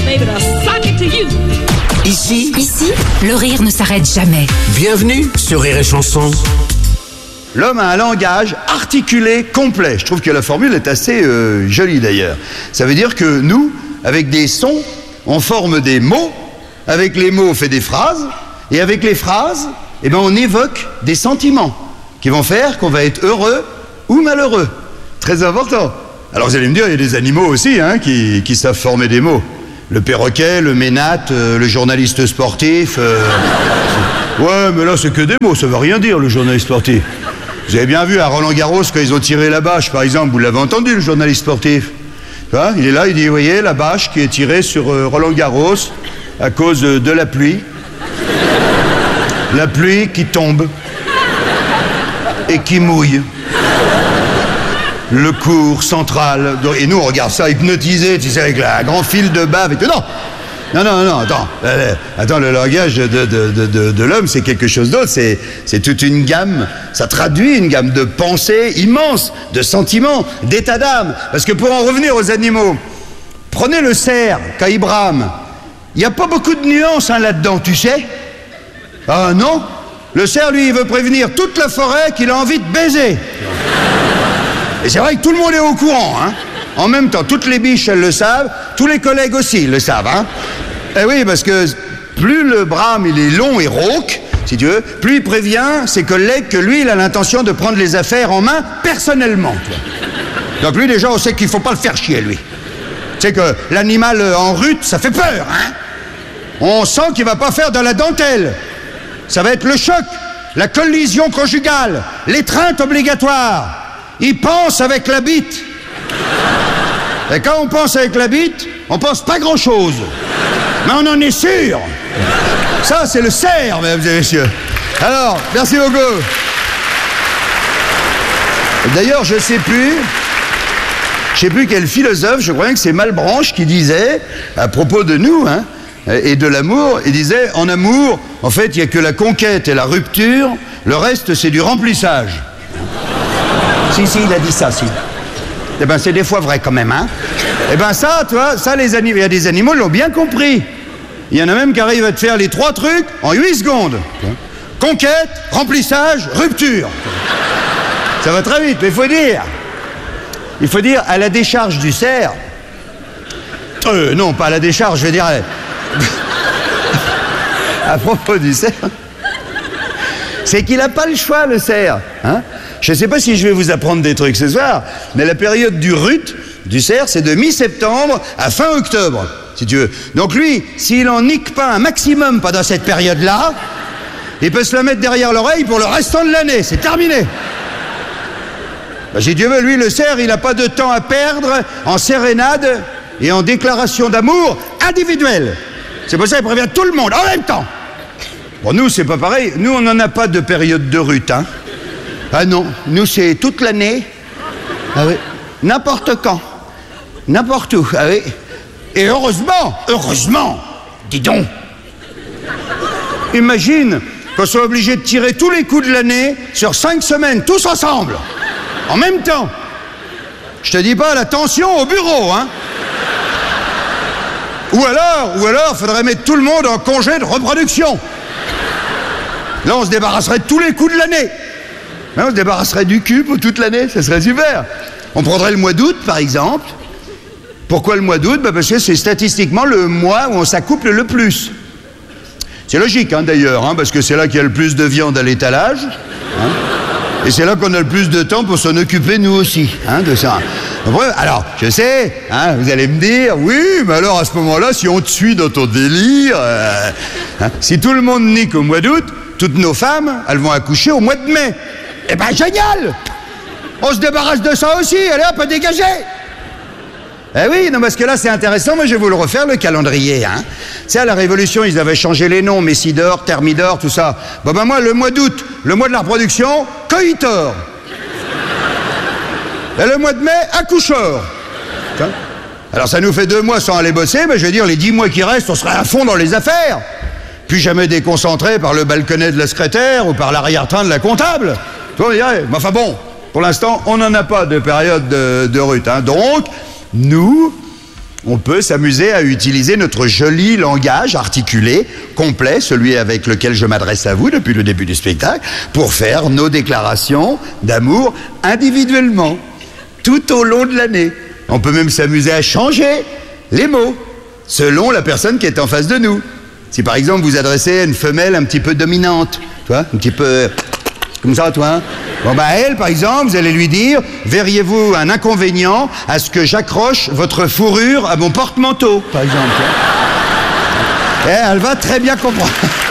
baby, to sock it to you. Ici, le rire ne s'arrête jamais. bienvenue sur Rire et Chanson. L'homme a un langage articulé complet. Je trouve que la formule est assez jolie d'ailleurs. Ça veut dire que nous, avec des sons, on forme des mots. Avec les mots, on fait des phrases. Et avec les phrases, eh ben, on évoque des sentiments qui vont faire qu'on va être heureux ou malheureux. Très important. Alors vous allez me dire, il y a des animaux aussi hein, qui savent former des mots. Le perroquet, le ménate, le journaliste sportif. Ouais, mais là, c'est que des mots, ça veut rien dire, le journaliste sportif. Vous avez bien vu à Roland-Garros, quand ils ont tiré la bâche, par exemple, vous l'avez entendu, le journaliste sportif. Il est là, il dit, vous voyez, la bâche qui est tirée sur Roland-Garros à cause de la pluie. La pluie qui tombe et qui mouille. Le cours central. Et nous, on regarde ça hypnotisé, tu sais, avec un grand fil de bave et tout. Non, attends, le langage de l'homme, c'est quelque chose d'autre, c'est toute une gamme, ça traduit une gamme de pensées immense, de sentiments, d'états d'âme. Parce que pour en revenir aux animaux, prenez le cerf, quand il brame, il n'y a pas beaucoup de nuances hein, là-dedans, tu sais. Ah non, le cerf, lui, il veut prévenir toute la forêt qu'il a envie de baiser. Et c'est vrai que tout le monde est au courant, hein. En même temps, toutes les biches, elles le savent, tous les collègues aussi le savent, hein. Eh oui, parce que plus le brame, il est long et rauque, si tu veux, plus il prévient ses collègues que lui, il a l'intention de prendre les affaires en main personnellement. Donc lui, déjà, on sait qu'il ne faut pas le faire chier, lui. Tu sais que l'animal en rut, ça fait peur, hein. On sent qu'il ne va pas faire de la dentelle. Ça va être le choc, la collision conjugale, l'étreinte obligatoire. Il pense avec la bite. Et quand on pense avec la bite, on pense pas grand-chose. Mais on en est sûr. Ça, c'est le cerf, mesdames et messieurs. Alors, merci beaucoup. D'ailleurs, je sais plus quel philosophe, je crois que c'est Malebranche qui disait, à propos de nous, hein, et de l'amour, il disait, en amour, en fait, il n'y a que la conquête et la rupture, le reste, c'est du remplissage. Si, il a dit ça, si. Eh ben, c'est des fois vrai quand même, hein. Eh ben, ça, tu vois, ça, il y a des animaux qui l'ont bien compris. Il y en a même qui arrivent à te faire les 3 trucs en 8 secondes. Conquête, remplissage, rupture. Ça va très vite, mais il faut dire, à la décharge du cerf... non, pas à la décharge, je veux dire... à propos du cerf... C'est qu'il n'a pas le choix, le cerf, hein. Je ne sais pas si je vais vous apprendre des trucs ce soir, mais la période du rut, du cerf, c'est de mi-septembre à fin octobre, si tu veux. Donc lui, s'il en nique pas un maximum pendant cette période-là, il peut se la mettre derrière l'oreille pour le restant de l'année, c'est terminé. Ben, si Dieu veut, lui, le cerf, il n'a pas de temps à perdre en sérénade et en déclaration d'amour individuelle. C'est pour ça qu'il prévient tout le monde en même temps. Bon, nous, c'est pas pareil. Nous, on n'en a pas de période de rut, hein. Ah non, nous c'est toute l'année. Ah oui. N'importe quand. N'importe où. Ah oui. Et heureusement, dis donc. Imagine qu'on soit obligé de tirer tous les coups de l'année sur 5 semaines, tous ensemble. En même temps. Je te dis pas la tension au bureau, hein. Ou alors, faudrait mettre tout le monde en congé de reproduction. Là, on se débarrasserait de tous les coups de l'année. Là, on se débarrasserait du cul pour toute l'année, ça serait super. On prendrait le mois d'août, par exemple. Pourquoi le mois d'août ? Parce que c'est statistiquement le mois où on s'accouple le plus. C'est logique, hein, d'ailleurs, hein, parce que c'est là qu'il y a le plus de viande à l'étalage. Hein, et c'est là qu'on a le plus de temps pour s'en occuper, nous aussi, hein, de ça. Alors, je sais, hein, vous allez me dire, oui, mais alors à ce moment-là, si on te suit dans ton délire, hein, si tout le monde nique au mois d'août, toutes nos femmes, elles vont accoucher au mois de mai. Eh ben, génial! On se débarrasse de ça aussi, allez hop, dégager! Eh oui, non, parce que là, c'est intéressant, moi, je vais vous le refaire, le calendrier, hein. Tu sais, à la Révolution, ils avaient changé les noms, Messidor, Thermidor, tout ça. Bon, ben moi, le mois d'août, le mois de la reproduction, Coitor. Et le mois de mai, Accoucheur. Alors, ça nous fait 2 mois sans aller bosser, ben, je veux dire, les 10 mois qui restent, on serait à fond dans les affaires. Plus jamais déconcentré par le balconnet de la secrétaire ou par l'arrière-train de la comptable. Tu vois, mais enfin bon, pour l'instant, on n'en a pas de période de rut, hein. Donc, nous, on peut s'amuser à utiliser notre joli langage articulé, complet, celui avec lequel je m'adresse à vous depuis le début du spectacle, pour faire nos déclarations d'amour individuellement, tout au long de l'année. On peut même s'amuser à changer les mots, selon la personne qui est en face de nous. Si par exemple vous adressez à une femelle un petit peu dominante, tu vois, un petit peu comme ça, toi, hein. Bon bah elle, par exemple, vous allez lui dire, verriez-vous un inconvénient à ce que j'accroche votre fourrure à mon porte-manteau, par exemple. Et elle va très bien comprendre.